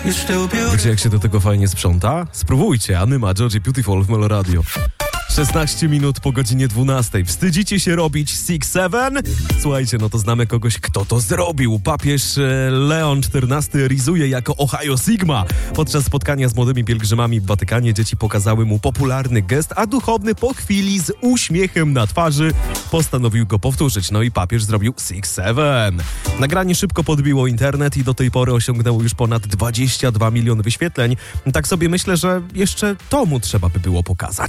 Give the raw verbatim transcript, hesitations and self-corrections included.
Wiecie, jak się do tego fajnie sprząta? Spróbujcie. Anyma, Georgie Beautiful w Melo Radio. szesnaście minut po godzinie dwunastej. Wstydzicie się robić six seven? Słuchajcie, no to znamy kogoś, kto to zrobił. Papież Leon czternasty rizuje jako Ohio Sigma. Podczas spotkania z młodymi pielgrzymami w Watykanie dzieci pokazały mu popularny gest, a duchowny po chwili z uśmiechem na twarzy postanowił go powtórzyć. No i papież zrobił six seven. Nagranie szybko podbiło internet i do tej pory osiągnęło już ponad dwadzieścia dwa miliony wyświetleń. Tak sobie myślę, że jeszcze to mu trzeba by było pokazać.